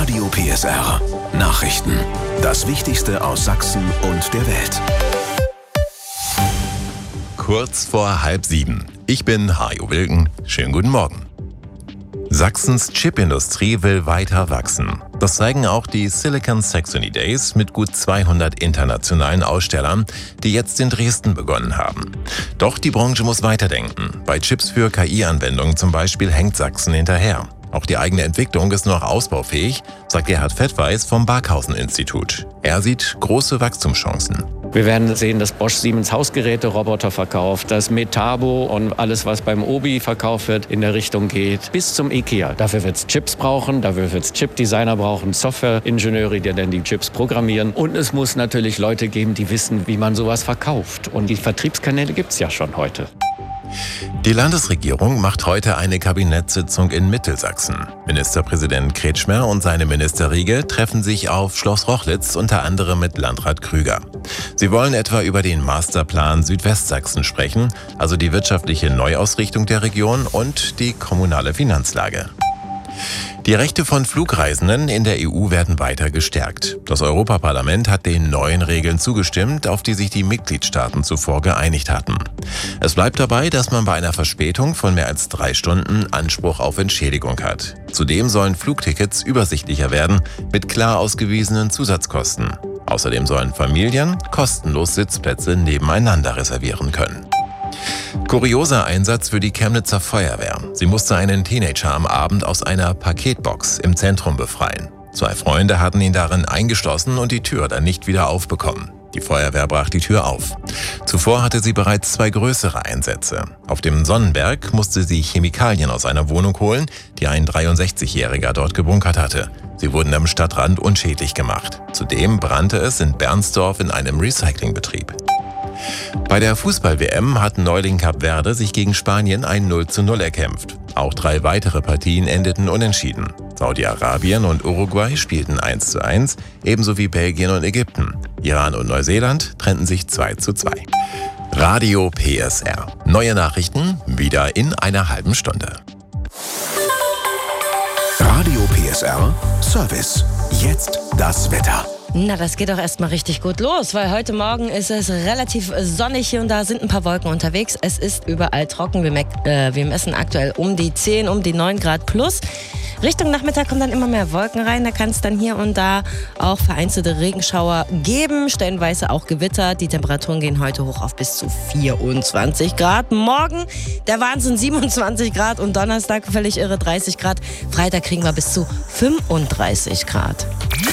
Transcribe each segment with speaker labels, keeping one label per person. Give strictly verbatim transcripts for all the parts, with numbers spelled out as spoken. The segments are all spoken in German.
Speaker 1: Radio P S R. Nachrichten. Das Wichtigste aus Sachsen und der Welt.
Speaker 2: Kurz vor halb sieben. Ich bin Hajo Wilken. Schönen guten Morgen. Sachsens Chipindustrie will weiter wachsen. Das zeigen auch die Silicon Saxony Days mit gut zweihundert internationalen Ausstellern, die jetzt in Dresden begonnen haben. Doch die Branche muss weiterdenken. Bei Chips für K I-Anwendungen zum Beispiel hängt Sachsen hinterher. Auch die eigene Entwicklung ist noch ausbaufähig, sagt Gerhard Fettweis vom Barkhausen-Institut. Er sieht große Wachstumschancen.
Speaker 3: Wir werden sehen, dass Bosch Siemens Hausgeräte-Roboter verkauft, dass Metabo und alles, was beim Obi verkauft wird, in der Richtung geht, bis zum IKEA. Dafür wird es Chips brauchen, dafür wird es Chip-Designer brauchen, Software-Ingenieure, die dann die Chips programmieren. Und es muss natürlich Leute geben, die wissen, wie man sowas verkauft. Und die Vertriebskanäle gibt es ja schon heute.
Speaker 2: Die Landesregierung macht heute eine Kabinettssitzung in Mittelsachsen. Ministerpräsident Kretschmer und seine Ministerriege treffen sich auf Schloss Rochlitz unter anderem mit Landrat Krüger. Sie wollen etwa über den Masterplan Südwestsachsen sprechen, also die wirtschaftliche Neuausrichtung der Region und die kommunale Finanzlage. Die Rechte von Flugreisenden in der E U werden weiter gestärkt. Das Europaparlament hat den neuen Regeln zugestimmt, auf die sich die Mitgliedstaaten zuvor geeinigt hatten. Es bleibt dabei, dass man bei einer Verspätung von mehr als drei Stunden Anspruch auf Entschädigung hat. Zudem sollen Flugtickets übersichtlicher werden, mit klar ausgewiesenen Zusatzkosten. Außerdem sollen Familien kostenlos Sitzplätze nebeneinander reservieren können. Kurioser Einsatz für die Chemnitzer Feuerwehr. Sie musste einen Teenager am Abend aus einer Paketbox im Zentrum befreien. Zwei Freunde hatten ihn darin eingeschlossen und die Tür dann nicht wieder aufbekommen. Die Feuerwehr brach die Tür auf. Zuvor hatte sie bereits zwei größere Einsätze. Auf dem Sonnenberg musste sie Chemikalien aus einer Wohnung holen, die ein dreiundsechzigjähriger dort gebunkert hatte. Sie wurden am Stadtrand unschädlich gemacht. Zudem brannte es in Bernsdorf in einem Recyclingbetrieb. Bei der Fußball-W M hat Neuling Kap Verde sich gegen Spanien ein null zu null erkämpft. Auch drei weitere Partien endeten unentschieden. Saudi-Arabien und Uruguay spielten eins zu eins, ebenso wie Belgien und Ägypten. Iran und Neuseeland trennten sich zwei zu zwei. Radio P S R. Neue Nachrichten wieder in einer halben Stunde.
Speaker 1: Radio P S R Service. Jetzt das Wetter.
Speaker 4: Na, das geht doch erstmal richtig gut los, weil heute Morgen ist es relativ sonnig hier und da sind ein paar Wolken unterwegs. Es ist überall trocken. Wir, me- äh, wir messen aktuell um die zehn, um die neun Grad plus. Richtung Nachmittag kommen dann immer mehr Wolken rein. Da kann es dann hier und da auch vereinzelte Regenschauer geben, stellenweise auch Gewitter. Die Temperaturen gehen heute hoch auf bis zu vierundzwanzig Grad. Morgen der Wahnsinn siebenundzwanzig Grad und Donnerstag völlig irre dreißig Grad. Freitag kriegen wir bis zu fünfunddreißig Grad.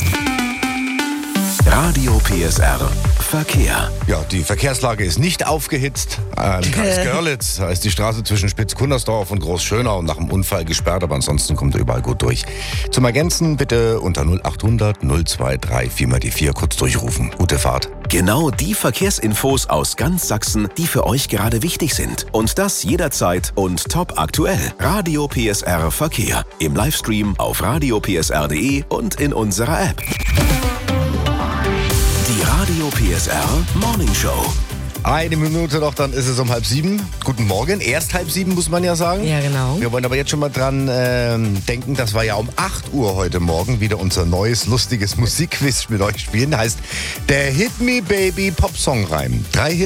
Speaker 1: Radio P S R Verkehr.
Speaker 5: Ja, die Verkehrslage ist nicht aufgehitzt. Im Kreis Görlitz ist die Straße zwischen Spitz-Kundersdorf und Großschönau nach dem Unfall gesperrt, aber ansonsten kommt er überall gut durch. Zum Ergänzen bitte unter null achthundert null dreiundzwanzig vier mal die vier kurz durchrufen. Gute Fahrt.
Speaker 1: Genau die Verkehrsinfos aus ganz Sachsen, die für euch gerade wichtig sind. Und das jederzeit und top aktuell. Radio P S R Verkehr. Im Livestream auf radio p s r punkt d e und in unserer App. Radio P S R Morning Show.
Speaker 5: Eine Minute noch, dann ist es um halb sieben. Guten Morgen. Erst halb sieben, muss man ja sagen.
Speaker 4: Ja, genau.
Speaker 5: Wir wollen aber jetzt schon mal dran äh, denken, dass wir ja um acht Uhr heute Morgen wieder unser neues, lustiges Musikquiz mit euch spielen. Heißt der Hit Me Baby Popsong-Reim. Drei Hits